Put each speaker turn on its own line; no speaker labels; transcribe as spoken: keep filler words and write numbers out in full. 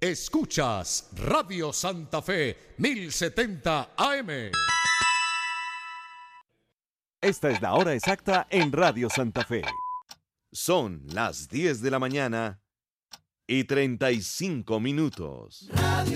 Escuchas Radio Santa Fe mil setenta A M.
Esta es la hora exacta en Radio Santa Fe.
Son las diez de la mañana y treinta y cinco minutos.